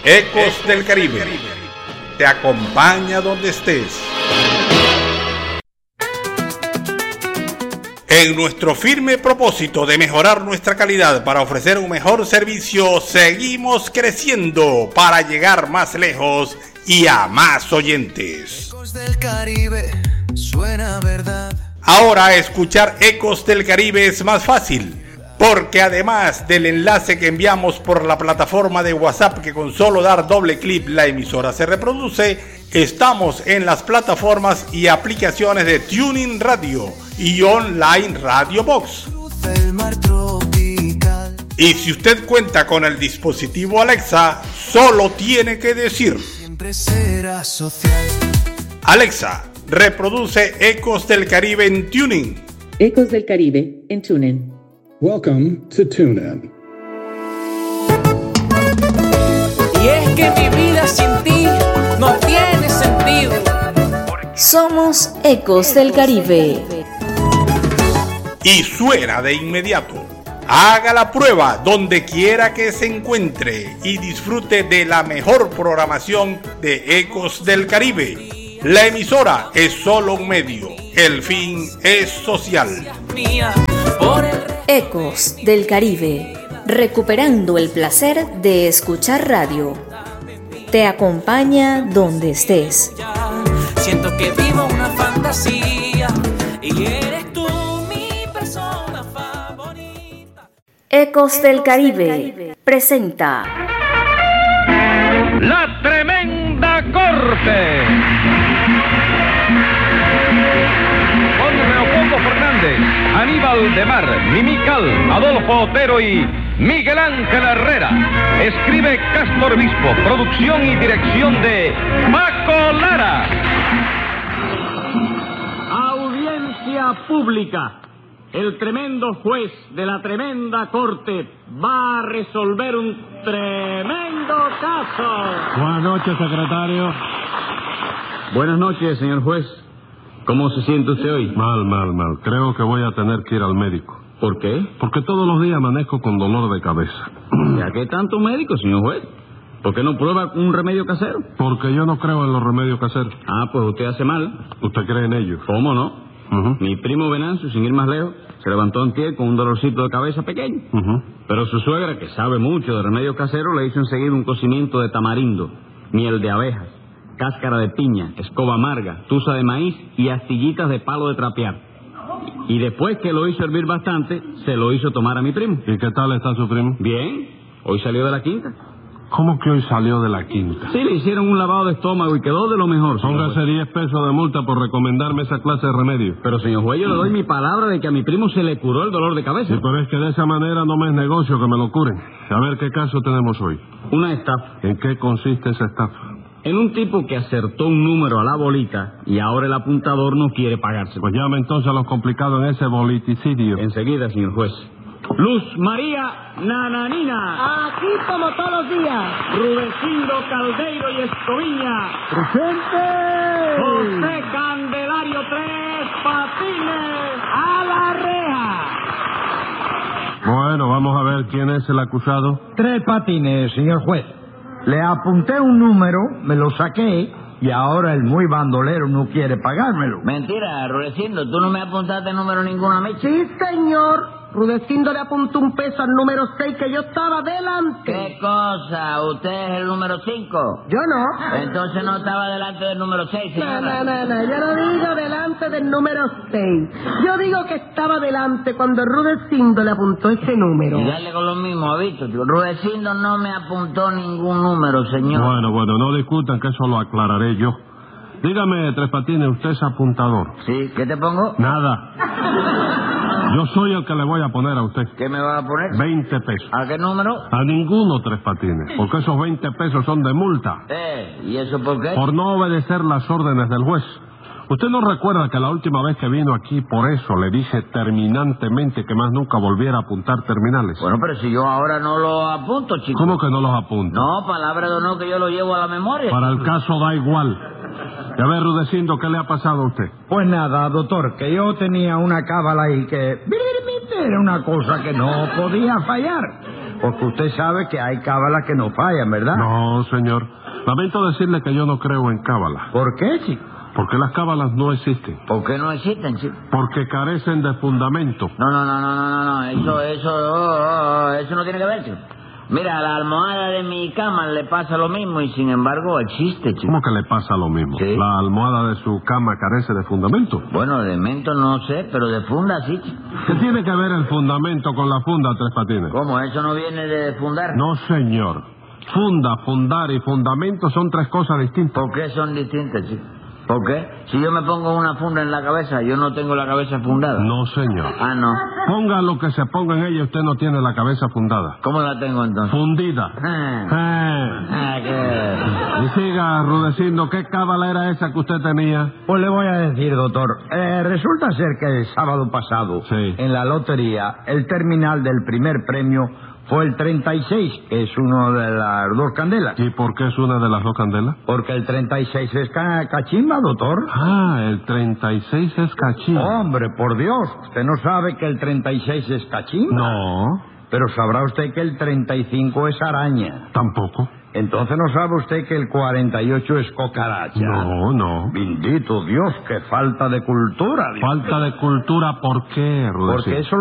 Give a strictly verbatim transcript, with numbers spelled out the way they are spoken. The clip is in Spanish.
Ecos del Caribe te acompaña donde estés. En nuestro firme propósito de mejorar nuestra calidad para ofrecer un mejor servicio, seguimos creciendo para llegar más lejos y a más oyentes. Ecos del Caribe, suena verdad. Ahora escuchar Ecos del Caribe es más fácil, porque además del enlace que enviamos por la plataforma de WhatsApp, que con solo dar doble clic la emisora se reproduce, estamos en las plataformas y aplicaciones de TuneIn Radio y Online Radio Box. Y si usted cuenta con el dispositivo Alexa, solo tiene que decir: Alexa, reproduce Ecos del Caribe en TuneIn. Ecos del Caribe en TuneIn. Welcome to TuneIn. Y es que mi vida sin ti no tiene sentido. Somos Ecos del Caribe. Y suena de inmediato. Haga la prueba donde quiera que se encuentre y disfrute de la mejor programación de Ecos del Caribe. La emisora es solo un medio, el fin es social. Ecos del Caribe, recuperando el placer de escuchar radio. Te acompaña donde estés. Siento que vivo una fantasía y eres tú mi persona favorita. Ecos del Caribe presenta La Tremenda Corte con Leopoldo Fernández, Aníbal de Mar, Mimical, Adolfo Otero y Miguel Ángel Herrera. Escribe Castro Obispo, producción y dirección de Paco Lara. Audiencia pública. El tremendo juez de la tremenda corte va a resolver un tremendo caso. Buenas noches, secretario. Buenas noches, señor juez. ¿Cómo se siente usted hoy? Mal, mal, mal. Creo que voy a tener que ir al médico. ¿Por qué? Porque todos los días amanezco con dolor de cabeza. ¿Ya qué tanto médico, señor juez? ¿Por qué no prueba un remedio casero? Porque yo no creo en los remedios caseros. Ah, pues usted hace mal. ¿Usted cree en ellos? ¿Cómo no? Uh-huh. Mi primo Venancio, sin ir más lejos, se levantó antier con un dolorcito de cabeza pequeño. Uh-huh. Pero su suegra, que sabe mucho de remedios caseros, le hizo enseguida un cocimiento de tamarindo, miel de abejas, cáscara de piña, escoba amarga, tusa de maíz y astillitas de palo de trapear. Y después que lo hizo hervir bastante, se lo hizo tomar a mi primo. ¿Y qué tal está su primo? Bien, hoy salió de la quinta. ¿Cómo que hoy salió de la quinta? Sí, le hicieron un lavado de estómago y quedó de lo mejor. Póngase diez pesos de multa por recomendarme esa clase de remedio. Pero, señor juez, yo le doy mi palabra de que a mi primo se le curó el dolor de cabeza. Sí, pero es que de esa manera no me es negocio que me lo curen. A ver, ¿qué caso tenemos hoy? Una estafa. ¿En qué consiste esa estafa? En un tipo que acertó un número a la bolita y ahora el apuntador no quiere pagarse. Pues llame entonces a los complicados en ese boliticidio. Enseguida, señor juez. Luz María Nananina. Aquí como todos los días. Rudecindo Caldeiro y Escoviña. ¡Presente! José Candelario Tres Patines. ¡A la reja! Bueno, vamos a ver quién es el acusado. Tres Patines, señor juez. Le apunté un número, me lo saqué, y ahora el muy bandolero no quiere pagármelo. Mentira, Rudecindo, tú no me apuntaste número ninguno a mí. Sí, señor. Rudecindo le apuntó un peso al número seis, que yo estaba delante. ¿Qué cosa? ¿Usted es el número cinco? Yo no. Entonces no estaba delante del número seis, No, señora. no, no, no, yo no digo delante del número seis. Yo digo que estaba delante cuando Rudecindo le apuntó ese número. Y dale con lo mismo, ¿ha visto? Rudecindo no me apuntó ningún número, señor. Bueno, bueno, no discutan, que eso lo aclararé yo. Dígame, Tres Patines, ¿usted es apuntador? Sí, ¿qué te pongo? Nada. Yo soy el que le voy a poner a usted. ¿Qué me va a poner? veinte pesos. ¿A qué número? A ninguno, Tres Patines, porque esos veinte pesos son de multa. Eh, ¿y eso por qué? Por no obedecer las órdenes del juez. ¿Usted no recuerda que la última vez que vino aquí, por eso le dije terminantemente que más nunca volviera a apuntar terminales? Bueno, pero si yo ahora no lo apunto, chico. ¿Cómo que no los apunta? No, palabra de honor que yo lo llevo a la memoria. Para el caso da igual. Y a ver, Rudecindo, ¿qué le ha pasado a usted? Pues nada, doctor, que yo tenía una cábala ahí que era una cosa que no podía fallar. Porque usted sabe que hay cábalas que no fallan, ¿verdad? No, señor. Lamento decirle que yo no creo en cábala. ¿Por qué, chico? Porque las cábalas no existen. ¿Por qué no existen, chico? Porque carecen de fundamento. No, no, no, no, no, no, no. Eso, eso, oh, oh, eso no tiene que ver, chico. Mira, a la almohada de mi cama le pasa lo mismo y sin embargo existe, chico. ¿Cómo que le pasa lo mismo? Sí. ¿La almohada de su cama carece de fundamento? Bueno, de mento no sé, pero de funda sí, chico. ¿Qué tiene que ver el fundamento con la funda, Tres Patines? ¿Cómo? ¿Eso no viene de fundar? No, señor. Funda, fundar y fundamento son tres cosas distintas. ¿Por qué son distintas, chico? ¿Por qué? Si yo me pongo una funda en la cabeza, yo no tengo la cabeza fundada. No, señor. Ah, no. Ponga lo que se ponga en ella, usted no tiene la cabeza fundada. ¿Cómo la tengo entonces? Fundida. Ah. Eh. Ah, qué... Y siga, Rudecindo, ¿qué cábala era esa que usted tenía? Pues le voy a decir, doctor. Eh, resulta ser que el sábado pasado, sí, en la lotería, el terminal del primer premio fue el treinta y seis, que es uno de las dos candelas. ¿Y por qué es una de las dos candelas? Porque el treinta y seis es ca cachimba, doctor. Ah, el treinta y seis es cachimba. Hombre, por Dios, ¿usted no sabe que el treinta y seis es cachimba? No. Pero sabrá usted que el treinta y cinco es araña. Tampoco. Entonces no sabe usted que el cuarenta y ocho es cucaracha. No, no. Bendito Dios, qué falta de cultura. Dios Falta mío. de cultura, ¿por qué, Rudecindo? Porque eso